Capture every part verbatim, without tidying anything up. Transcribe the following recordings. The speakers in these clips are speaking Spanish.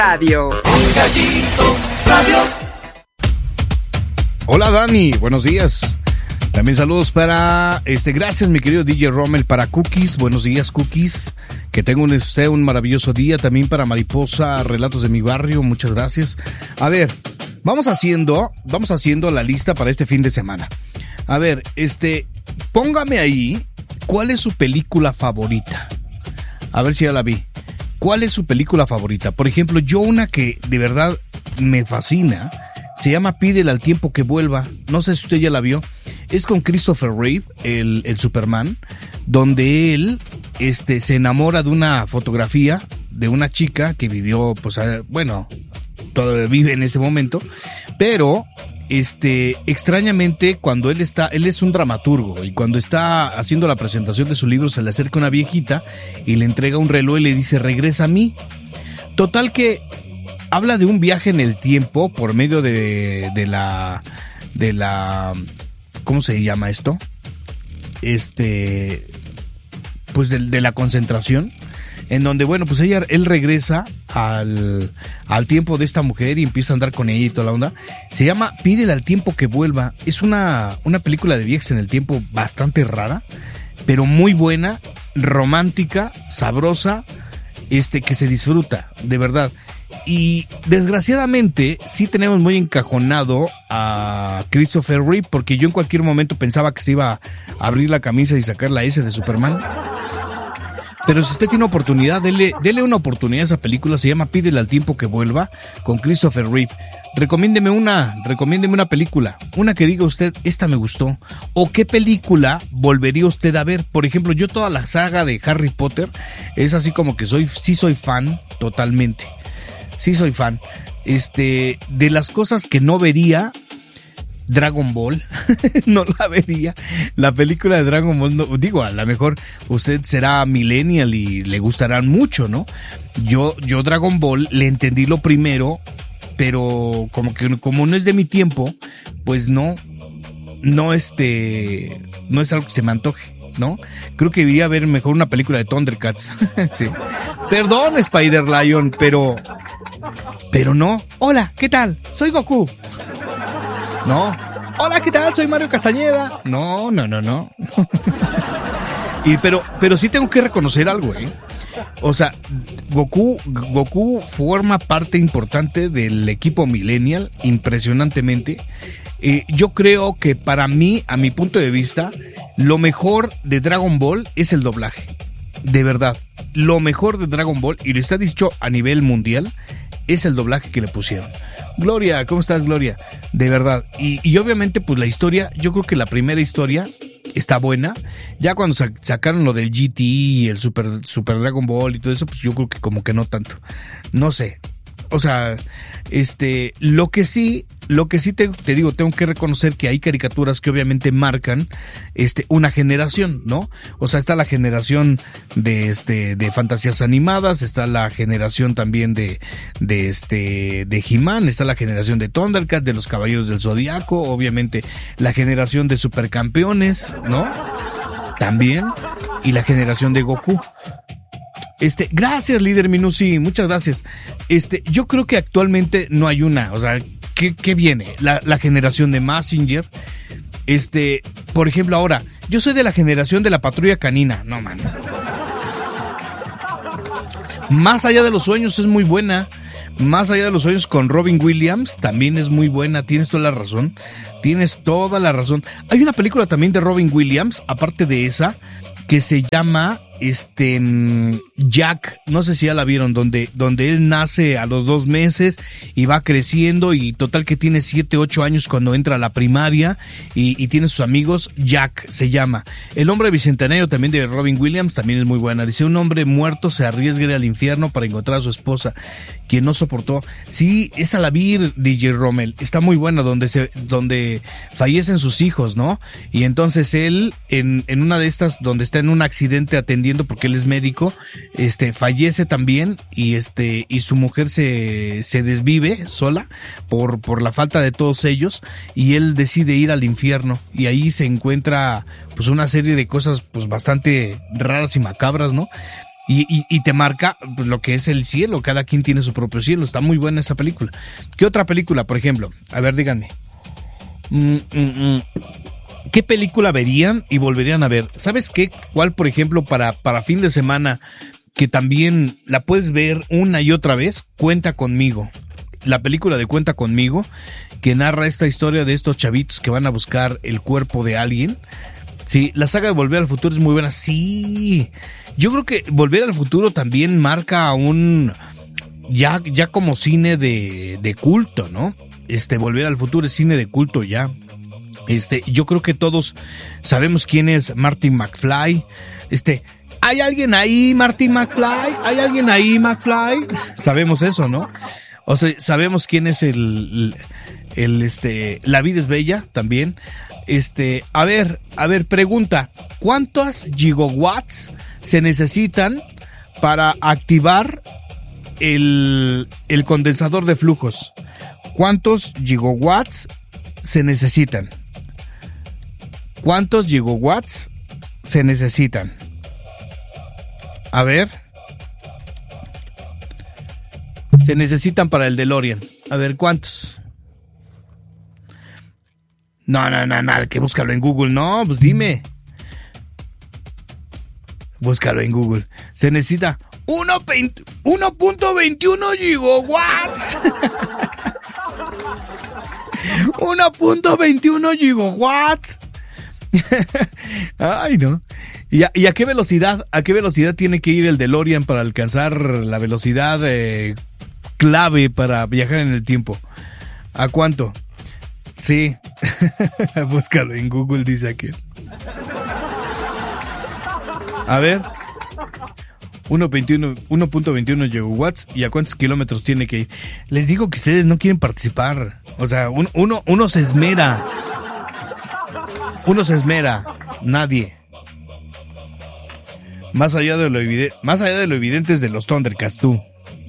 Radio. El Gallito Radio. Hola Dani, buenos días. También saludos para, este, gracias mi querido D J Rommel, para Cookies, buenos días Cookies, que tenga un, usted un maravilloso día. También para Mariposa, Relatos de mi Barrio, muchas gracias. A ver, vamos haciendo, vamos haciendo la lista para este fin de semana. A ver, este, póngame ahí, ¿cuál es su película favorita? A ver si ya la vi. ¿Cuál es su película favorita? Por ejemplo, yo una que de verdad me fascina, se llama Pídele al tiempo que vuelva. No sé si usted ya la vio. Es con Christopher Reeve, el, el Superman, donde él este, se enamora de una fotografía de una chica que vivió, pues, bueno, todavía vive en ese momento, pero este, extrañamente cuando él está, él es un dramaturgo y cuando está haciendo la presentación de su libro se le acerca una viejita y le entrega un reloj y le dice regresa a mí. Total que habla de un viaje en el tiempo por medio de, de la, de la, ¿cómo se llama esto? Este, pues de, de la concentración. En donde, bueno, pues ella, él regresa al, al tiempo de esta mujer y empieza a andar con ella y toda la onda. Se llama Pídele al tiempo que vuelva. Es una, una película de viajes en el tiempo bastante rara, pero muy buena, romántica, sabrosa, este, que se disfruta, de verdad. Y desgraciadamente sí tenemos muy encajonado a Christopher Reeve, porque yo en cualquier momento pensaba que se iba a abrir la camisa y sacar la S de Superman. Pero si usted tiene oportunidad, dele, dele una oportunidad a esa película, se llama Pídele al tiempo que vuelva, con Christopher Reeve. Recomiéndeme una, recomiéndeme una película, una que diga usted, esta me gustó, o qué película volvería usted a ver. Por ejemplo, yo toda la saga de Harry Potter es así como que soy, sí soy fan totalmente, sí soy fan. Este, de las cosas que no vería, Dragon Ball, no la vería. La película de Dragon Ball, no, digo, a lo mejor usted será millennial y le gustarán mucho, ¿no? Yo, yo Dragon Ball le entendí lo primero, pero como que como no es de mi tiempo, pues no, no este, no es algo que se me antoje, ¿no? Creo que iría a ver mejor una película de Thundercats. Sí. Perdón, Spider Lion, pero, pero no. Hola, ¿qué tal? Soy Goku. No. Hola, ¿qué tal? Soy Mario Castañeda. No, no, no, no. y pero, pero sí tengo que reconocer algo, ¿eh? O sea, Goku, Goku forma parte importante del equipo millennial, impresionantemente. Eh, yo creo que para mí, a mi punto de vista, lo mejor de Dragon Ball es el doblaje. De verdad, lo mejor de Dragon Ball, y lo está dicho a nivel mundial, es el doblaje que le pusieron. Gloria, ¿cómo estás, Gloria? De verdad. Y, y obviamente, pues la historia, yo creo que la primera historia está buena. Ya cuando sacaron lo del G T y el Super, Super Dragon Ball y todo eso, pues yo creo que como que no tanto. No sé. O sea, este, lo que sí, lo que sí te, te digo, tengo que reconocer que hay caricaturas que obviamente marcan, este, una generación, ¿no? O sea, está la generación de, este, de fantasías animadas, está la generación también de, de, este, de He-Man, está la generación de Thundercats, de los Caballeros del Zodiaco, obviamente la generación de Supercampeones, ¿no? También, y la generación de Goku. Este, gracias, líder Minusi, muchas gracias. Este, yo creo que actualmente no hay una, o sea, ¿qué, qué viene? La, la generación de Mazinger. Este, por ejemplo, ahora, yo soy de la generación de la Patrulla Canina. No, man. Más allá de los sueños es muy buena. Más allá de los sueños con Robin Williams también es muy buena. Tienes toda la razón. Tienes toda la razón. Hay una película también de Robin Williams, aparte de esa, que se llama este Jack, no sé si ya la vieron, donde, donde él nace a los dos meses y va creciendo, y total que tiene siete, ocho años cuando entra a la primaria y, y tiene sus amigos. Jack se llama. El hombre bicentenario también de Robin Williams también es muy buena. Dice: un hombre muerto se arriesga al infierno para encontrar a su esposa, quien no soportó. Sí, esa la vi, D J Rommel, está muy buena, donde se, donde fallecen sus hijos, ¿no? Y entonces él, en, en una de estas, donde está en un accidente atendiendo, porque él es médico, este, fallece también, y este, y su mujer se, se desvive sola por, por la falta de todos ellos, y él decide ir al infierno, y ahí se encuentra pues una serie de cosas pues bastante raras y macabras, ¿no? Y, y, y te marca pues, lo que es el cielo. Cada quien tiene su propio cielo. Está muy buena esa película. ¿Qué otra película, por ejemplo? A ver, díganme. Mm, mm, mm. ¿Qué película verían y volverían a ver? ¿Sabes qué? ¿Cuál, por ejemplo, para, para fin de semana, que también la puedes ver una y otra vez? Cuenta conmigo. La película de Cuenta conmigo, que narra esta historia de estos chavitos que van a buscar el cuerpo de alguien. Sí, la saga de Volver al Futuro es muy buena. Sí, yo creo que Volver al Futuro también marca un... Ya, ya como cine de, de culto, ¿no? Este, Volver al Futuro es cine de culto ya. Este, yo creo que todos sabemos quién es Marty McFly. Este, ¿hay alguien ahí, Marty McFly? ¿Hay alguien ahí, McFly? Sabemos eso, ¿no? O sea, sabemos quién es el, el, el este, La vida es bella también. Este, a ver, a ver, pregunta, ¿cuántos gigawatts se necesitan para activar el, el condensador de flujos? ¿Cuántos gigawatts se necesitan? ¿Cuántos gigawatts se necesitan? A ver. Se necesitan para el DeLorean. A ver, ¿cuántos? No, no, no, nada, que búscalo en Google. No, pues dime. Búscalo en Google. Se necesita uno punto veintiuno gigawatts. uno punto veintiuno gigawatts. Ay, no. ¿Y a, ¿Y a qué velocidad? ¿A qué velocidad tiene que ir el DeLorean para alcanzar la velocidad eh, clave para viajar en el tiempo? ¿A cuánto? Sí. Búscalo en Google, dice aquí. A ver. uno punto veintiuno gigawatts. ¿Y a cuántos kilómetros tiene que ir? Les digo que ustedes no quieren participar. O sea, un, uno, uno se esmera. Uno se esmera. Nadie. Más allá de lo evidente, más allá de lo evidente es de los Thundercats, tú.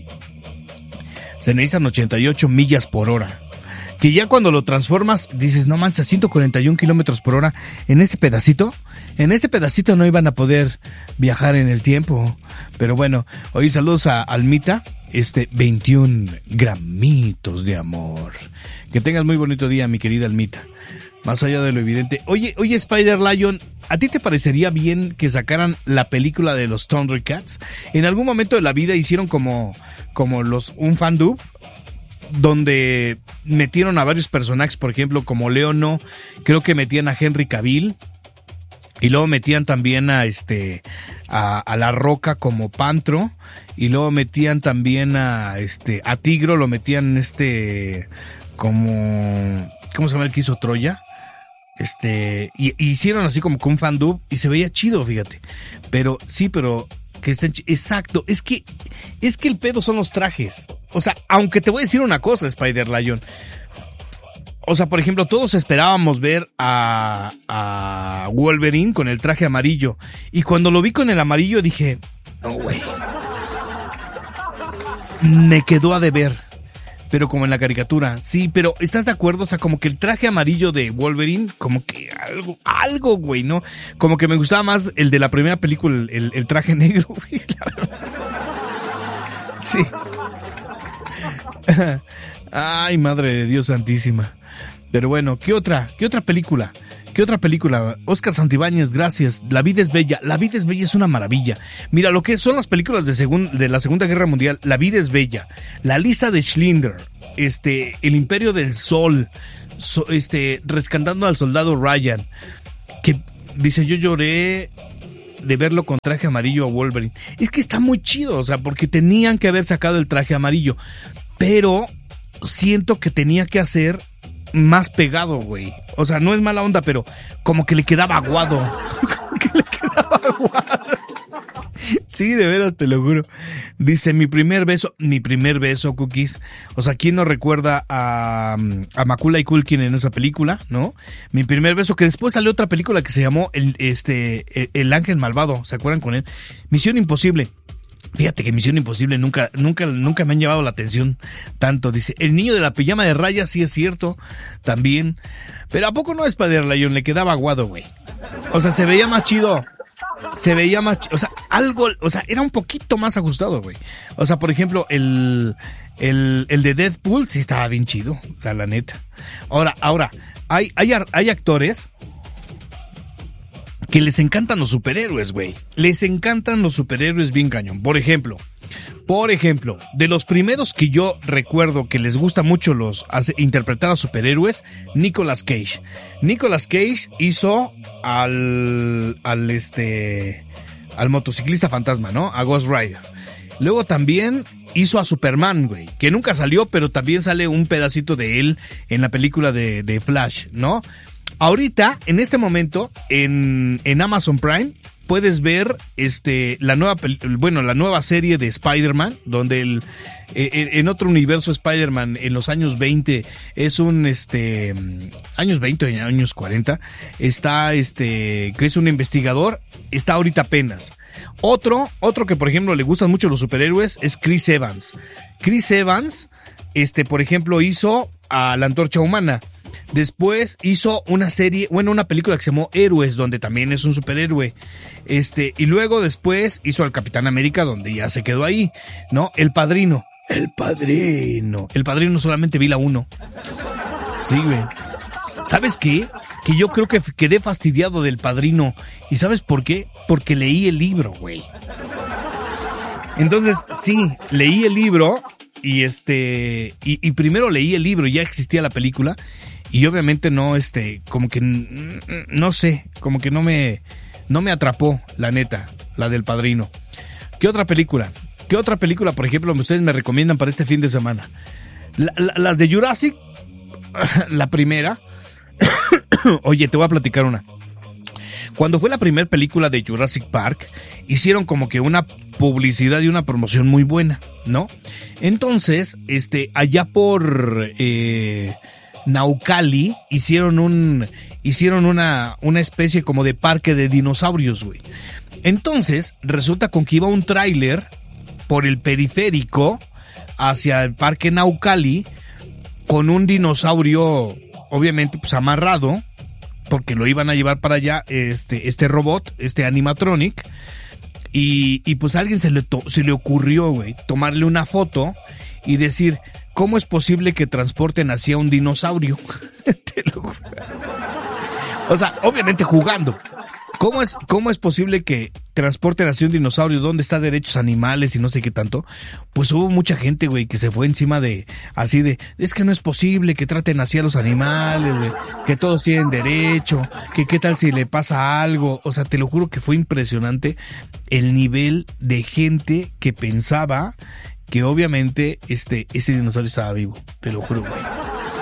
Se necesitan ochenta y ocho millas por hora. Que ya cuando lo transformas, dices, no manches, ciento cuarenta y un kilómetros por hora en ese pedacito. En ese pedacito no iban a poder viajar en el tiempo. Pero bueno, hoy saludos a Almita, este, veintiún gramitos de amor. Que tengas muy bonito día, mi querida Almita. Más allá de lo evidente. Oye, oye, Spider-Lion, ¿a ti te parecería bien que sacaran la película de los Thundercats? En algún momento de la vida hicieron como, como los, un fandub, donde metieron a varios personajes, por ejemplo, como Leono, creo que metían a Henry Cavill, y luego metían también a este, a, a La Roca como Pantro, y luego metían también a este, a Tigro, lo metían este, como, ¿cómo se llama el que hizo Troya? Este, y, y hicieron así como con un fandub y se veía chido, fíjate. Pero, sí, pero que estén ch- exacto, es que, es que el pedo son los trajes. O sea, aunque te voy a decir una cosa, Spider-Lion. O sea, por ejemplo, todos esperábamos ver a, a Wolverine con el traje amarillo. Y cuando lo vi con el amarillo dije, no, güey. Me quedó a deber. Pero como en la caricatura, sí, pero ¿estás de acuerdo? O sea, como que el traje amarillo de Wolverine, como que algo, algo, güey, ¿no? Como que me gustaba más el de la primera película, el, el, el traje negro, güey, la verdad. Sí. Ay, madre de Dios santísima. Pero bueno, ¿qué otra? ¿Qué otra película? ¿Qué otra película? Óscar Santibáñez, gracias. La vida es bella. La vida es bella es una maravilla. Mira, lo que son las películas de, segun, de la Segunda Guerra Mundial. La vida es bella. La lista de Schindler. Este, El Imperio del Sol. So, este, Rescatando al Soldado Ryan. Que dice, yo lloré de verlo con traje amarillo a Wolverine. Es que está muy chido, o sea, porque tenían que haber sacado el traje amarillo. Pero siento que tenía que hacer más pegado, güey. O sea, no es mala onda, pero como que le quedaba aguado. Como que le quedaba aguado. Sí, de veras, te lo juro. Dice, mi primer beso, mi primer beso, Cookies. O sea, ¿quién no recuerda a, a Macaulay Culkin en esa película, no? Mi primer beso, que después salió otra película que se llamó El, este, el, el Ángel Malvado, ¿se acuerdan con él? Misión Imposible. Fíjate que Misión Imposible nunca, nunca, nunca me han llevado la atención tanto. Dice, el niño de la pijama de rayas, sí es cierto, también. Pero ¿a poco no es Spider-Lion? Le quedaba aguado, güey. O sea, se veía más chido. se veía más, o sea, algo, o sea, era un poquito más ajustado, güey. O sea, por ejemplo, el, el, el de Deadpool sí estaba bien chido, o sea, la neta. Ahora, ahora, hay, hay, hay actores que les encantan los superhéroes, güey. Les encantan los superhéroes bien cañón. Por ejemplo, por ejemplo, de los primeros que yo recuerdo que les gusta mucho los hace, interpretar a superhéroes, Nicolas Cage. Nicolas Cage hizo al, al este, al motociclista fantasma, ¿no? A Ghost Rider. Luego también hizo a Superman, güey, que nunca salió, pero también sale un pedacito de él en la película de, de Flash, ¿no? Ahorita, en este momento, en, en Amazon Prime, puedes ver este la nueva bueno la nueva serie de Spider-Man, donde el eh, en otro universo Spider-Man en los años veinte es un este años veinte, años cuarenta, está este que es un investigador, está ahorita apenas. Otro, otro que por ejemplo le gustan mucho los superhéroes es Chris Evans. Chris Evans, este por ejemplo hizo a la Antorcha Humana. Después hizo una serie, bueno, una película que se llamó Héroes, donde también es un superhéroe. Este, y luego después hizo al Capitán América, donde ya se quedó ahí, ¿no? El Padrino. El Padrino. El Padrino solamente vi la uno. Sí, güey. ¿Sabes qué? Que yo creo que quedé fastidiado del Padrino. ¿Y sabes por qué? Porque leí el libro, güey. Entonces, sí, leí el libro y este, y, y primero leí el libro y ya existía la película. Y obviamente no, este, como que, no sé, como que no me, no me atrapó, la neta, la del Padrino. ¿Qué otra película? ¿Qué otra película, por ejemplo, ustedes me recomiendan para este fin de semana? La, la, las de Jurassic, la primera. Oye, te voy a platicar una. Cuando fue la primera película de Jurassic Park, hicieron como que una publicidad y una promoción muy buena, ¿no? Entonces, este, allá por eh, Naucali hicieron un, hicieron una, una especie como de parque de dinosaurios, güey. Entonces, resulta con que iba un tráiler por el periférico hacia el parque Naucali con un dinosaurio, obviamente, pues amarrado, porque lo iban a llevar para allá, este, este robot, este animatronic, y, y pues a alguien se le, to- se le ocurrió, güey, tomarle una foto y decir, ¿cómo es posible que transporten hacia un dinosaurio? Te lo juro. O sea, obviamente jugando. ¿Cómo es, ¿Cómo es posible que transporten hacia un dinosaurio? ¿Dónde está derechos animales y no sé qué tanto? Pues hubo mucha gente, güey, que se fue encima de, así de, es que no es posible que traten así a los animales, güey, que todos tienen derecho, que qué tal si le pasa algo. O sea, te lo juro que fue impresionante el nivel de gente que pensaba que obviamente este, ese dinosaurio estaba vivo, te lo juro, güey.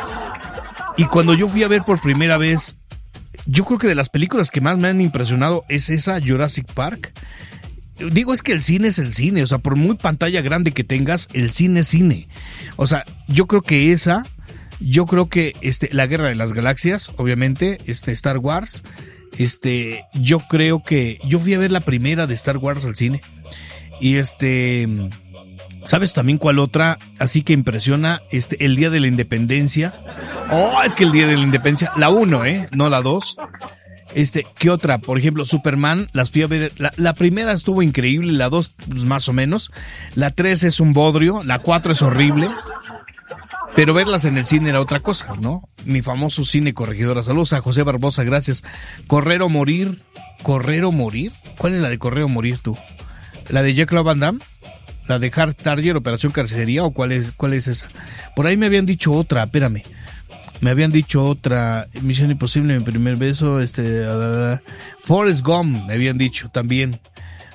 Y cuando yo fui a ver por primera vez, yo creo que de las películas que más me han impresionado es esa, Jurassic Park. Digo, es que el cine es el cine, o sea, por muy pantalla grande que tengas, el cine es cine. O sea, yo creo que esa, yo creo que este, La Guerra de las Galaxias, obviamente, este, Star Wars, este, yo creo que, yo fui a ver la primera de Star Wars al cine. Y este, ¿sabes también cuál otra? Así que impresiona, este, el Día de la Independencia. Oh, es que el Día de la Independencia, la uno, ¿eh? No la dos. Este, ¿qué otra? Por ejemplo, Superman, las fui a ver. La, la primera estuvo increíble, la dos, pues, más o menos. La tres es un bodrio, la cuatro es horrible. Pero verlas en el cine era otra cosa, ¿no? Mi famoso cine Corregidora. Saludos a José Barbosa, gracias. Correr o morir. ¿Correr o morir? ¿Cuál es la de Correr o morir tú? ¿La de Jean-Claude Van Damme? ¿La de Hard Target, Operación Carcerería? ¿O cuál es, cuál es esa? Por ahí me habían dicho otra, espérame. Me habían dicho otra, Misión Imposible, Mi Primer Beso, este, uh, Forrest Gump, me habían dicho también.